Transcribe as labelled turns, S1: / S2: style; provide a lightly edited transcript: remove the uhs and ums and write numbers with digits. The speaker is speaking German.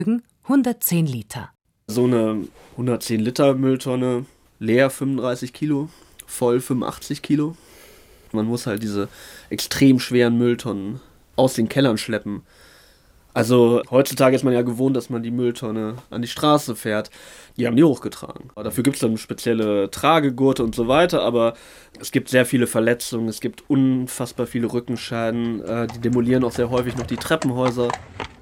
S1: 110 Liter.
S2: So eine 110 Liter Mülltonne, leer 35 Kilo, voll 85 Kilo. Man muss halt diese extrem schweren Mülltonnen aus den Kellern schleppen. Also heutzutage ist man ja gewohnt, dass man die Mülltonne an die Straße fährt. Die haben die hochgetragen. Dafür gibt es dann spezielle Tragegurte und so weiter, aber es gibt sehr viele Verletzungen, es gibt unfassbar viele Rückenschäden. Die demolieren auch sehr häufig noch die Treppenhäuser.